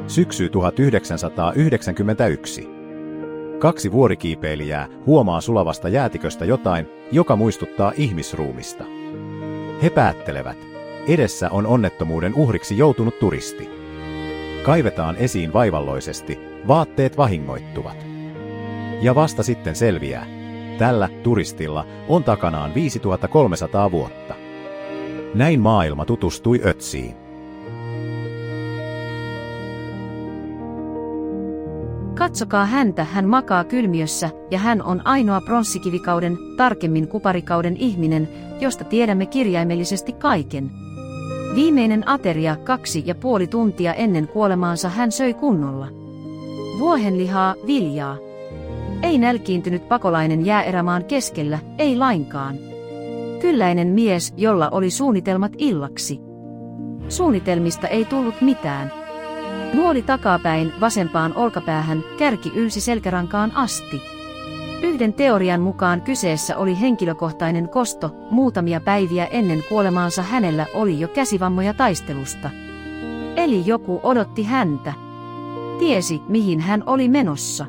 Syksy 1991. 2 vuorikiipeilijää huomaa sulavasta jäätiköstä jotain, joka muistuttaa ihmisruumista. He päättelevät, edessä on onnettomuuden uhriksi joutunut turisti. Kaivetaan esiin vaivalloisesti, vaatteet vahingoittuvat. Ja vasta sitten selviää, tällä turistilla on takanaan 5300 vuotta. Näin maailma tutustui Ötziin. Katsokaa häntä, hän makaa kylmiössä, ja hän on ainoa pronssikivikauden, tarkemmin kuparikauden ihminen, josta tiedämme kirjaimellisesti kaiken. Viimeinen ateria 2,5 tuntia ennen kuolemaansa hän söi kunnolla. Vuohenlihaa, viljaa. Ei nälkiintynyt pakolainen jääerämaan keskellä, ei lainkaan. Kylläinen mies, jolla oli suunnitelmat illaksi. Suunnitelmista ei tullut mitään. Nuoli takapäin vasempaan olkapäähän, kärki ylsi selkärankaan asti. Yhden teorian mukaan kyseessä oli henkilökohtainen kosto, muutamia päiviä ennen kuolemaansa hänellä oli jo käsivammoja taistelusta. Eli joku odotti häntä. Tiesi, mihin hän oli menossa.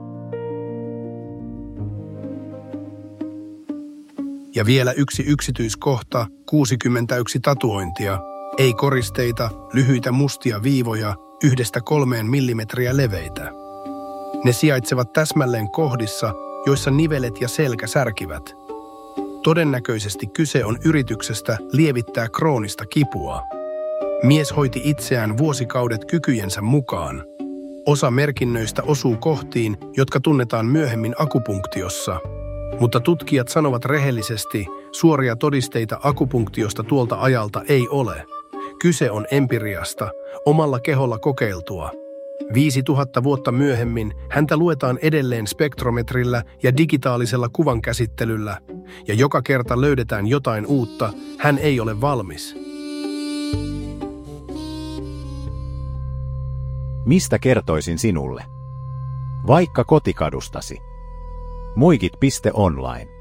Ja vielä yksi yksityiskohta, 61 tatuointia, ei koristeita, lyhyitä mustia viivoja, 1–3 millimetriä leveitä. Ne sijaitsevat täsmälleen kohdissa, joissa nivelet ja selkä särkivät. Todennäköisesti kyse on yrityksestä lievittää kroonista kipua. Mies hoiti itseään vuosikaudet kykyjensä mukaan. Osa merkinnöistä osuu kohtiin, jotka tunnetaan myöhemmin akupunktiossa. Mutta tutkijat sanovat rehellisesti, suoria todisteita akupunktiosta tuolta ajalta ei ole. Kyse on empiriasta, omalla keholla kokeiltua. 5000 vuotta myöhemmin häntä luetaan edelleen spektrometrillä ja digitaalisella kuvankäsittelyllä, ja joka kerta löydetään jotain uutta, hän ei ole valmis. Mistä kertoisin sinulle? Vaikka kotikadustasi. Muikit.online